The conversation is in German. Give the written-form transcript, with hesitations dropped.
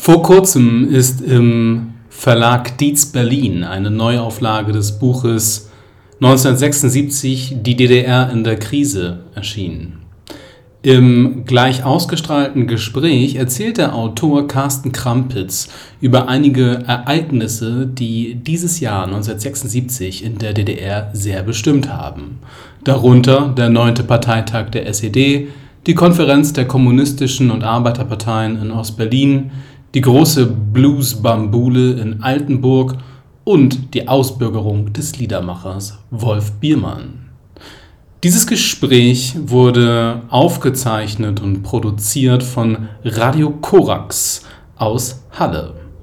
Vor kurzem ist im Verlag Dietz Berlin eine Neuauflage des Buches 1976 Die DDR in der Krise erschienen. Im gleich ausgestrahlten Gespräch erzählt der Autor Carsten Krampitz über einige Ereignisse, die dieses Jahr 1976 in der DDR sehr bestimmt haben. Darunter der 9. Parteitag der SED, die Konferenz der kommunistischen und Arbeiterparteien in Ostberlin, die große Blues-Bambule in Altenburg und die Ausbürgerung des Liedermachers Wolf Biermann. Dieses Gespräch wurde aufgezeichnet und produziert von Radio Korax aus Halle.